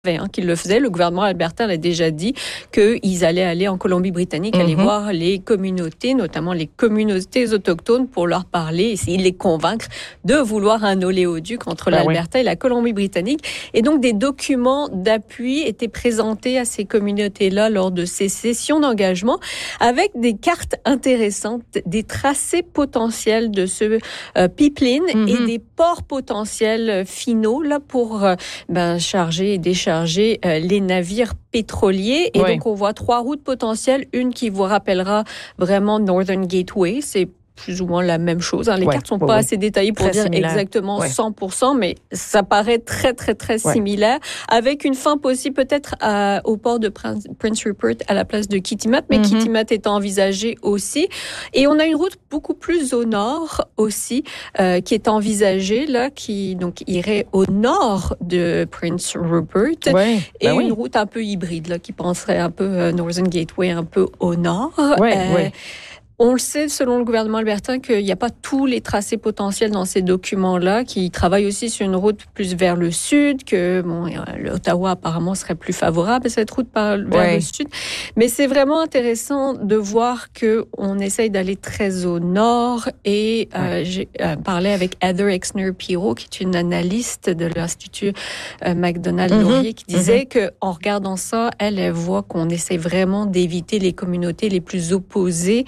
qu'ils le faisaient. Le gouvernement albertain l'a déjà dit qu'ils allaient aller en Colombie-Britannique, aller voir les communautés, notamment les communautés autochtones, pour leur parler, essayer de les convaincre de vouloir un oléoduc entre l'Alberta et la Colombie-Britannique. Et donc, des documents d'appui étaient présentés à ces communautés-là lors de ces sessions d'engagement, avec des cartes intéressantes, des tracés potentiels de ce pipeline et des ports potentiels finaux là pour charger et décharger les navires pétroliers. Et donc, on voit 3 routes potentielles. Une qui vous rappellera vraiment Northern Gateway. C'est plus ou moins la même chose. Les cartes sont pas assez détaillées pour dire exactement 100%, mais ça paraît très, très, très similaire, avec une fin possible peut-être au port de Prince Rupert à la place de Kitimat, mais Kitimat étant envisagé aussi. Et on a une route beaucoup plus au nord aussi, qui est envisagée, là, qui donc irait au nord de Prince Rupert. Une route un peu hybride, là, qui penserait un peu Northern Gateway, un peu au nord. On le sait, selon le gouvernement albertain, qu'il n'y a pas tous les tracés potentiels dans ces documents-là, qui travaillent aussi sur une route plus vers le sud, que l'Ottawa apparemment serait plus favorable à cette route vers le sud. Mais c'est vraiment intéressant de voir qu'on essaye d'aller très au nord. Et j'ai parlé avec Heather Exner-Pirot, qui est une analyste de l'Institut Macdonald-Laurier, qui disait qu'en regardant ça, elle voit qu'on essaie vraiment d'éviter les communautés les plus opposées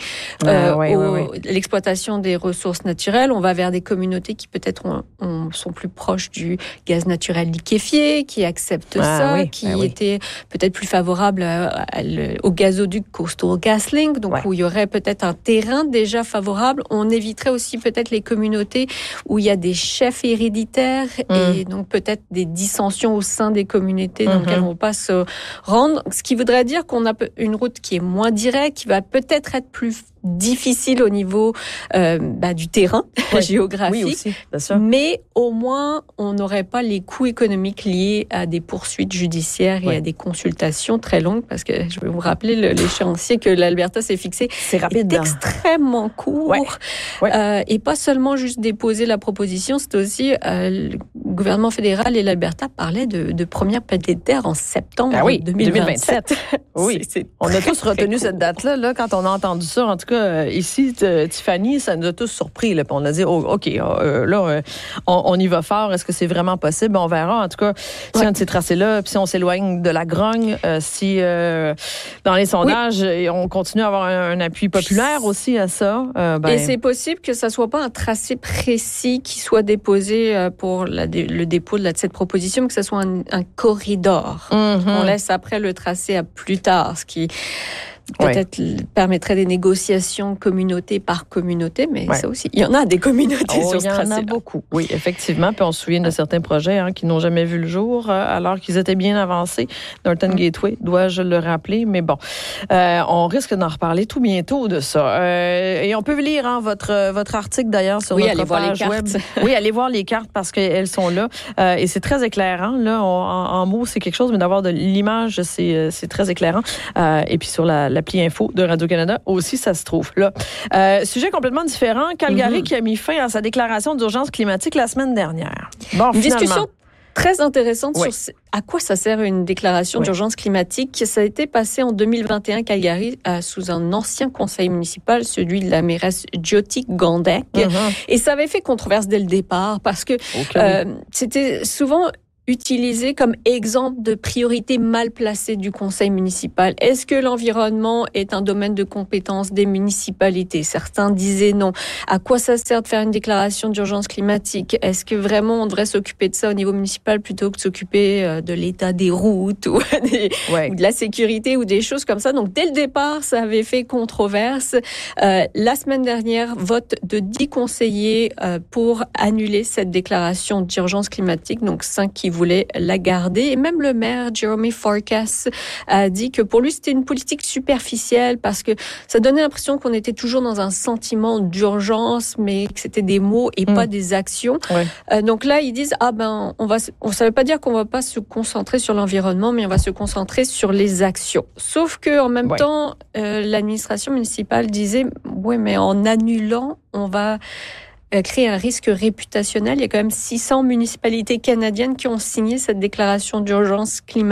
l'exploitation des ressources naturelles. On va vers des communautés qui peut-être sont plus proches du gaz naturel liquéfié, qui acceptent étaient peut-être plus favorables au gazoduc Coastal GasLink, donc où il y aurait peut-être un terrain déjà favorable. On éviterait aussi peut-être les communautés où il y a des chefs héréditaires et donc peut-être des dissensions au sein des communautés dans lesquelles on ne va pas se rendre. Ce qui voudrait dire qu'on a une route qui est moins directe, qui va peut-être être plus difficile au niveau du terrain géographique, aussi, bien sûr. Mais au moins on n'aurait pas les coûts économiques liés à des poursuites judiciaires et à des consultations très longues, parce que je vais vous rappeler l'échéancier que l'Alberta s'est fixé est extrêmement court et pas seulement juste déposer la proposition, c'est aussi le gouvernement fédéral et l'Alberta parlaient de première pelletée de terre en septembre 2027. On a tous retenu cette date-là là, quand on a entendu ça. En tout cas, ici, Tiffany, ça nous a tous surpris. Là, puis on a dit, on y va fort. Est-ce que c'est vraiment possible? On verra. En tout cas, si un de ces tracés-là, puis si on s'éloigne de la grogne, si dans les sondages, on continue à avoir un appui populaire aussi à ça. Et c'est possible que ça soit pas un tracé précis qui soit déposé pour le dépôt de cette proposition, mais que ça soit un corridor. On laisse après le tracé à plus tard, ce qui peut-être permettrait des négociations communauté par communauté, mais ça aussi, il y en a des communautés sur ce tracé-là. Il y en a beaucoup, oui, effectivement. Puis on se souvient de certains projets qui n'ont jamais vu le jour, alors qu'ils étaient bien avancés. Northern Gateway, dois-je le rappeler, mais bon, on risque d'en reparler tout bientôt de ça. Et on peut lire votre article d'ailleurs sur notre page web. Oui, allez voir les cartes parce qu'elles sont là. Et c'est très éclairant. Là, en mots, c'est quelque chose, mais d'avoir de l'image, c'est très éclairant. Et puis sur l'appli info de Radio-Canada aussi, ça se trouve là. Sujet complètement différent. Calgary qui a mis fin à sa déclaration d'urgence climatique la semaine dernière. Une discussion très intéressante sur à quoi ça sert une déclaration d'urgence climatique. Ça a été passé en 2021, Calgary, sous un ancien conseil municipal, celui de la mairesse Jyoti Gondek. Et ça avait fait controverse dès le départ parce que c'était souvent utilisé comme exemple de priorité mal placée du conseil municipal. Est-ce que l'environnement est un domaine de compétence des municipalités? Certains disaient non. À quoi ça sert de faire une déclaration d'urgence climatique? Est-ce que vraiment on devrait s'occuper de ça au niveau municipal plutôt que de s'occuper de l'état des routes ou de la sécurité ou des choses comme ça? Donc, dès le départ, ça avait fait controverse. La semaine dernière, vote de 10 conseillers pour annuler cette déclaration d'urgence climatique. Donc, 5 qui voulait la garder. Et même le maire, Jeremy Farkas, a dit que pour lui, c'était une politique superficielle parce que ça donnait l'impression qu'on était toujours dans un sentiment d'urgence, mais que c'était des mots et pas des actions. Donc là, ils disent, ça veut pas dire qu'on va pas se concentrer sur l'environnement, mais on va se concentrer sur les actions. Sauf que, en même temps, l'administration municipale disait, mais en annulant, on va crée un risque réputationnel. Il y a quand même 600 municipalités canadiennes qui ont signé cette déclaration d'urgence climatique.